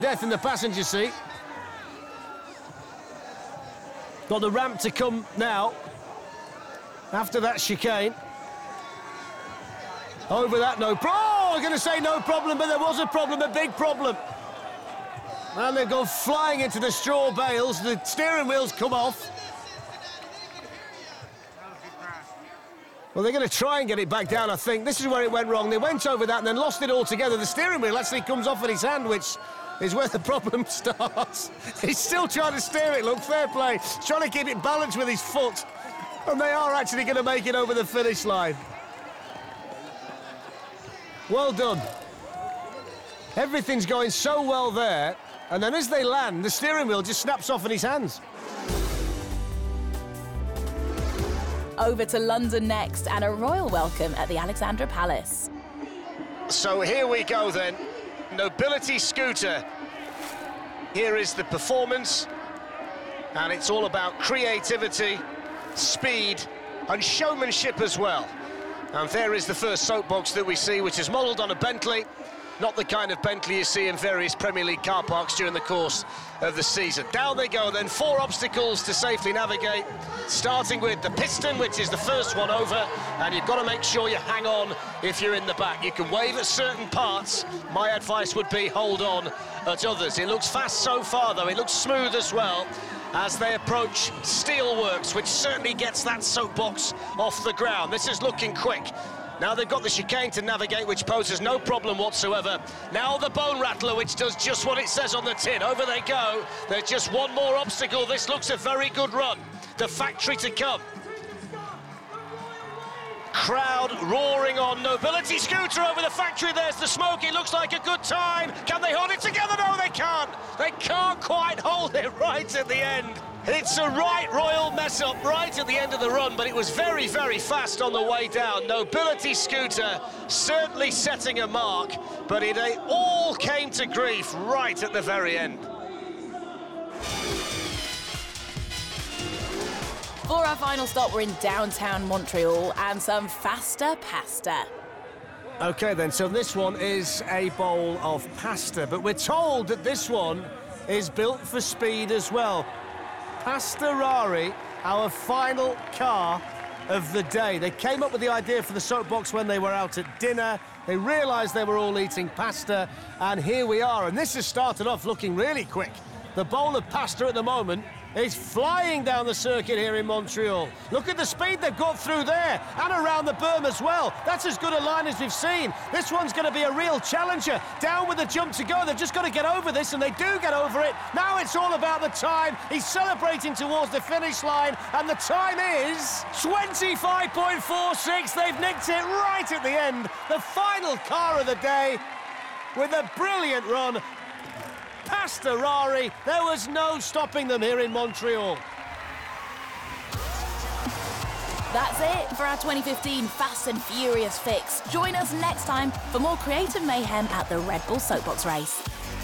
Death in the passenger seat. Got the ramp to come now. After that chicane. Over that, no problem. Oh, I'm going to say no problem, but there was a problem, a big problem. And they've gone flying into the straw bales. The steering wheels come off. Well, they're going to try and get it back down, I think. This is where it went wrong. They went over that and then lost it altogether. The steering wheel actually comes off in his hand, which is where the problem starts. He's still trying to steer it, look, fair play. He's trying to keep it balanced with his foot. And they are actually going to make it over the finish line. Well done. Everything's going so well there. And then as they land, the steering wheel just snaps off in his hands. Over to London next, and a royal welcome at the Alexandra Palace. So here we go then. Nobility Scooter. Here is the performance. And it's all about creativity, speed, and showmanship as well. And there is the first soapbox that we see, which is modelled on a Bentley. Not the kind of Bentley you see in various Premier League car parks during the course of the season. Down they go then, 4 obstacles to safely navigate, starting with the piston, which is the first one over, and you've got to make sure you hang on if you're in the back. You can wave at certain parts. My advice would be hold on at others. It looks fast so far, though. It looks smooth as well as they approach Steelworks, which certainly gets that soapbox off the ground. This is looking quick. Now they've got the chicane to navigate, which poses no problem whatsoever. Now the Bone Rattler, which does just what it says on the tin. Over they go. There's just one more obstacle. This looks a very good run. The factory to come. Crowd roaring on. Nobility Scooter over the factory. There's the smoke. It looks like a good time. Can they hold it together? No, they can't. They can't quite hold it right at the end. It's a right royal mess-up right at the end of the run, but it was very, very fast on the way down. Nobility Scooter certainly setting a mark, but it all came to grief right at the very end. For our final stop, we're in downtown Montreal and some faster pasta. OK, then, so this one is a bowl of pasta, but we're told that this one is built for speed as well. Pastorari, our final car of the day. They came up with the idea for the soapbox when they were out at dinner. They realised they were all eating pasta, and here we are. And this has started off looking really quick. The bowl of pasta at the moment is flying down the circuit here in Montreal. Look at the speed they've got through there and around the berm as well. That's as good a line as we've seen. This one's going to be a real challenger. Down with the jump to go. They've just got to get over this, and they do get over it. Now it's all about the time. He's celebrating towards the finish line, and the time is 25.46. They've nicked it right at the end. The final car of the day with a brilliant run. Pastorari, there was no stopping them here in Montreal. That's it for our 2015 Fast and Furious fix. Join us next time for more creative mayhem at the Red Bull Soapbox race.